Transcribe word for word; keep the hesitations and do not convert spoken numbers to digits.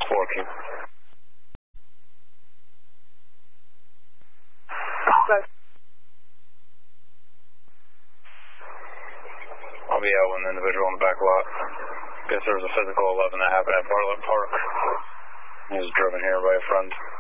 Forky. I'll be out with an individual in the back lot. Guess there was a physical eleven that happened at Bartlett Park. He was driven here by a friend.